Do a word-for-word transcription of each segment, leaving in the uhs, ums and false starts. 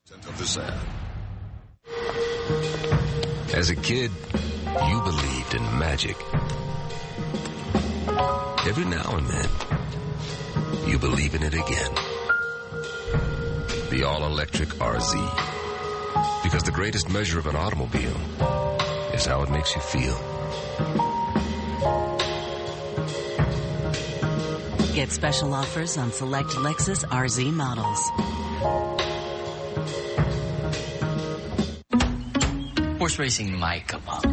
Of this ad. As a kid, you believed in magic. Every now and then, you believe in it again. The all-electric R Z. Because the greatest measure of an automobile is how it makes you feel. Get special offers on select Lexus R Z models. Horse racing might come up.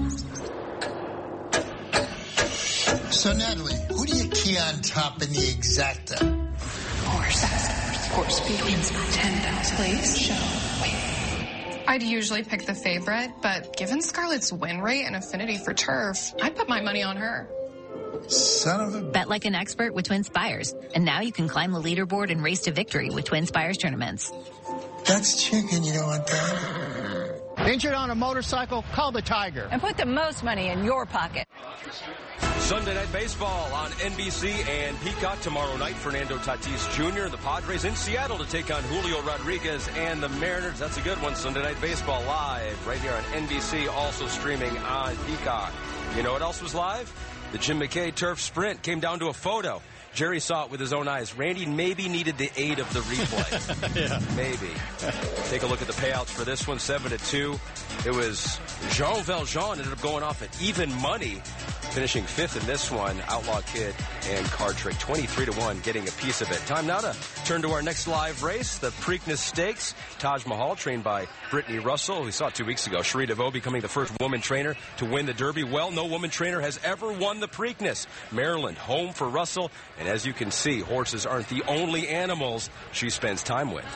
So, Natalie, who do you key on top in the exacta? Horse. Horse speed wins by ten thousand. Place, show, win. I'd usually pick the favorite, but given Scarlett's win rate and affinity for turf, I'd put my money on her. Son of a... Bet like an expert with Twin Spires. And now you can climb the leaderboard and race to victory with Twin Spires tournaments. That's chicken, you don't want that. Injured on a motorcycle? Call the Tiger. And put the most money in your pocket. Sunday Night Baseball on N B C and Peacock tomorrow night. Fernando Tatis Junior, the Padres in Seattle to take on Julio Rodriguez and the Mariners. That's a good one. Sunday Night Baseball live right here on N B C, also streaming on Peacock. You know what else was live? The Jim McKay Turf Sprint came down to a photo. Jerry saw it with his own eyes. Randy maybe needed the aid of the replay. Yeah. Maybe. Take a look at the payouts for this one, seven to two. It was Jean Valjean ended up going off at even money, finishing fifth in this one. Outlaw Kid and Card Trick, twenty-three to one, getting a piece of it. Time now to turn to our next live race, the Preakness Stakes. Taj Mahal, trained by Brittany Russell. We saw it two weeks ago. Cherie DeVoe becoming the first woman trainer to win the Derby. Well, no woman trainer has ever won the Preakness. Maryland, home for Russell. And as you can see, horses aren't the only animals she spends time with.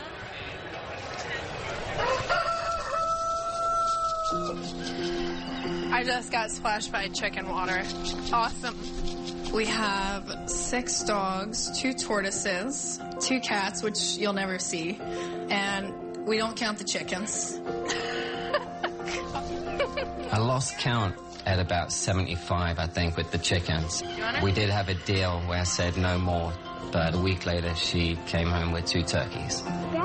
I just got splashed by chicken water. Awesome. We have six dogs, two tortoises, two cats, which you'll never see, and we don't count the chickens. I lost count at about seventy-five, I think, with the chickens. We did have a deal where I said no more, but a week later she came home with two turkeys.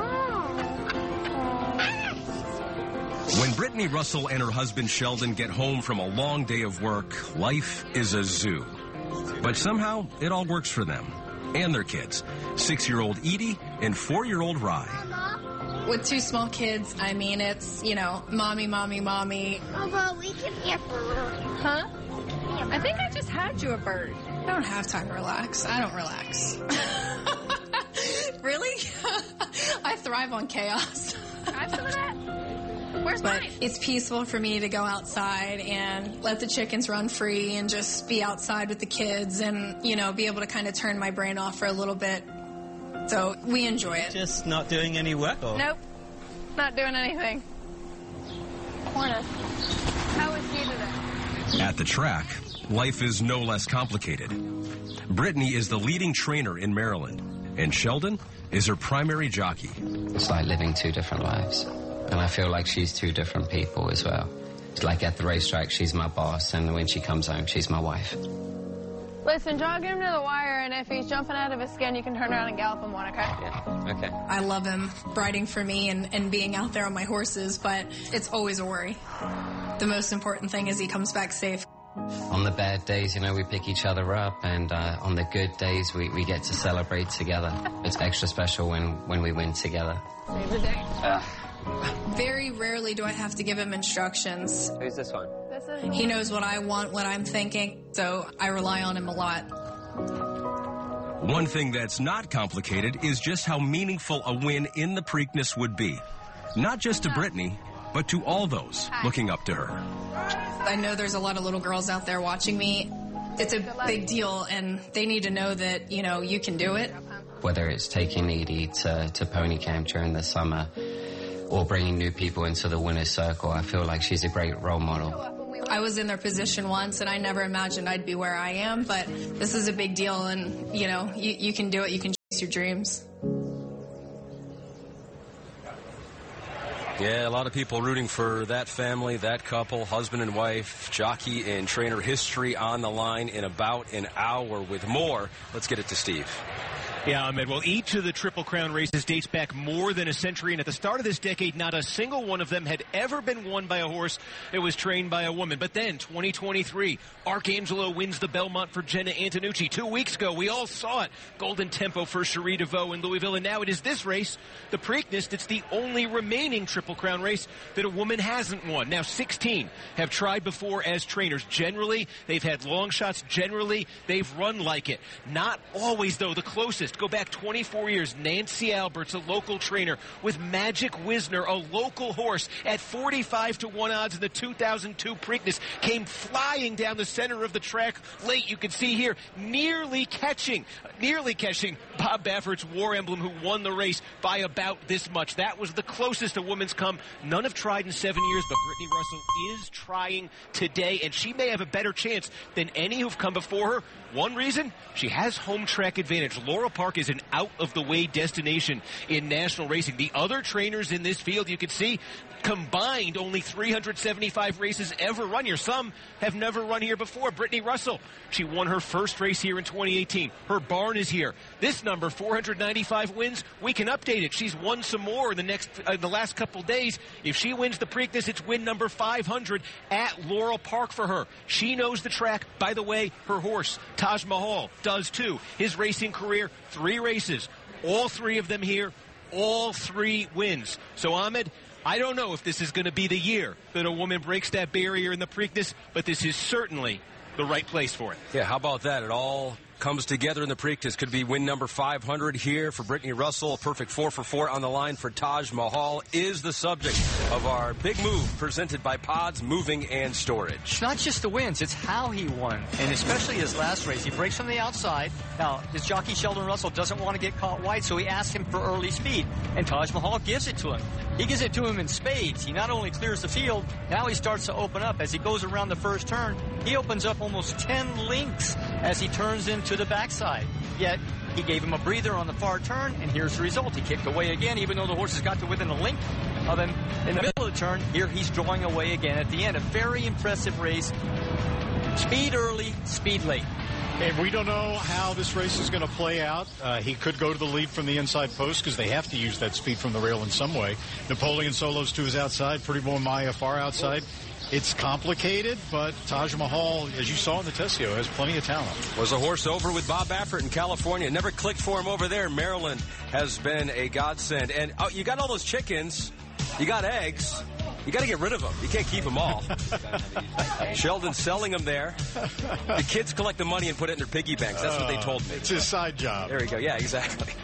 When Brittany Russell and her husband Sheldon get home from a long day of work, life is a zoo. But somehow, it all works for them and their kids. Six-year-old Edie and four-year-old Rye. With two small kids, I mean, it's, you know, mommy, mommy, mommy. Mama, we can hear bird. Huh? I think I just had you a bird. I don't have time to relax. I don't relax. Really? I thrive on chaos. Have some of that? Where's but mine? It's peaceful for me to go outside and let the chickens run free and just be outside with the kids and, you know, be able to kind of turn my brain off for a little bit. So we enjoy it. Just not doing any work? Or? Nope. Not doing anything. Corner. How was you today? At the track, life is no less complicated. Brittany is the leading trainer in Maryland, and Sheldon is her primary jockey. It's like living two different lives. And I feel like she's two different people as well. Like at the racetrack, she's my boss, and when she comes home, she's my wife. Listen, jog him to the wire, and if he's jumping out of his skin, you can turn around and gallop him one, okay? Yeah, okay. I love him riding for me and, and being out there on my horses, but it's always a worry. The most important thing is he comes back safe. On the bad days, you know, we pick each other up, and uh, on the good days, we, we get to celebrate together. It's extra special when, when we win together. Save the day. Uh. Very rarely do I have to give him instructions. Who's this one? This is He knows what I want, what I'm thinking, so I rely on him a lot. One thing that's not complicated is just how meaningful a win in the Preakness would be. Not just to Brittany, but to all those looking up to her. I know there's a lot of little girls out there watching me. It's a big deal, and they need to know that, you know, you can do it. Whether it's taking Edie to, to pony camp during the summer, or bringing new people into the winner's circle, I feel like she's a great role model. I was in their position once, and I never imagined I'd be where I am, but this is a big deal, and, you know, you, you can do it. You can chase your dreams. Yeah, a lot of people rooting for that family, that couple, husband and wife, jockey and trainer history on the line in about an hour with more. Let's get it to Steve. Yeah, Ahmed. Well, each of the Triple Crown races dates back more than a century, and at the start of this decade, not a single one of them had ever been won by a horse that was trained by a woman. But then, twenty twenty-three, Arcangelo wins the Belmont for Jenna Antonucci. Two weeks ago, we all saw it. Golden Tempo for Cherie DeVaux in Louisville, and now it is this race, the Preakness, that's the only remaining Triple Crown race that a woman hasn't won. Now, sixteen have tried before as trainers. Generally, they've had long shots. Generally, they've run like it. Not always, though, the closest. Go back twenty-four years. Nancy Alberts, a local trainer, with Magic Wisner, a local horse, at forty-five to one odds in the two thousand two Preakness, came flying down the center of the track late. You can see here, nearly catching, nearly catching Bob Baffert's War Emblem, who won the race by about this much. That was the closest a woman's come. None have tried in seven years, but Brittany Russell is trying today, and she may have a better chance than any who've come before her. One reason, she has home track advantage. Laurel Park is an out-of-the-way destination in national racing. The other trainers in this field, you can see, combined only three hundred seventy-five races ever run here. Some have never run here before. Brittany Russell, she won her first race here in twenty eighteen. Her barn is here. This number, four hundred ninety-five wins, we can update it. She's won some more in the next, uh, the last couple days. If she wins the Preakness, it's win number five hundred at Laurel Park for her. She knows the track. By the way, her horse, Taj Mahal, does too. His racing career, three races. All three of them here, all three wins. So, Ahmed, I don't know if this is going to be the year that a woman breaks that barrier in the Preakness, but this is certainly the right place for it. Yeah, how about that? It all comes together in the Preakness. Could be win number five hundred here for Brittany Russell. A perfect four for four on the line for Taj Mahal is the subject of our big move presented by Pods Moving and Storage. It's not just the wins, it's how he won. And especially his last race. He breaks from the outside. Now, his jockey Sheldon Russell doesn't want to get caught wide, so he asks him for early speed. And Taj Mahal gives it to him. He gives it to him in spades. He not only clears the field, now he starts to open up. As he goes around the first turn, he opens up almost ten lengths as he turns into the backside. Yet, he gave him a breather on the far turn, and here's the result. He kicked away again, even though the horse has got to within a length of him in the middle of the turn. Here, he's drawing away again at the end. A very impressive race. Speed early, speed late. And we don't know how this race is going to play out. Uh, he could go to the lead from the inside post because they have to use that speed from the rail in some way. Napoleon Solos to his outside, Pretty Boy Maya far outside. It's complicated, but Taj Mahal, as you saw in the Tessio, has plenty of talent. Was a horse over with Bob Baffert in California. Never clicked for him over there. Maryland has been a godsend. And oh, you got all those chickens. You got eggs. You got to get rid of them. You can't keep them all. Sheldon's selling them there. The kids collect the money and put it in their piggy banks. That's uh, what they told me. It's his side job. There we go. Yeah, exactly.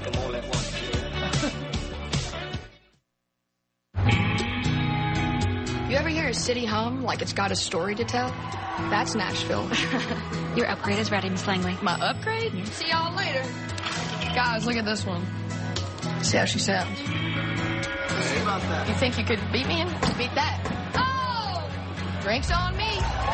You ever hear a city hum like it's got a story to tell? That's Nashville. Your upgrade is ready, Miss Langley. My upgrade? See y'all later. Guys, look at this one. See how she sounds. You think you could beat me in? Beat that. Oh! Drinks on me.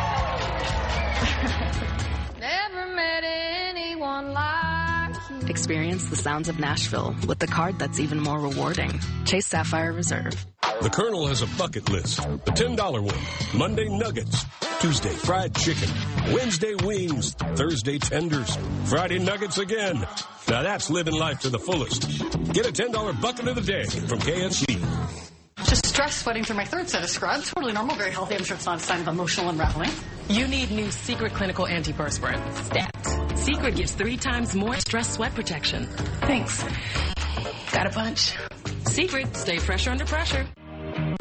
Never met anyone like you. Experience the sounds of Nashville with the card that's even more rewarding. Chase Sapphire Reserve. The Colonel has a bucket list. The ten dollar one. Monday nuggets. Tuesday fried chicken. Wednesday wings. Thursday tenders. Friday nuggets again. Now that's living life to the fullest. Get a ten dollar bucket of the day from K F C. Just stress sweating through my third set of scrubs. Totally normal, very healthy. I'm sure it's not a sign of emotional unraveling. You need new Secret Clinical Antiperspirant. Stat. Secret gives three times more stress sweat protection. Thanks. Got a bunch. Secret, stay fresher under pressure.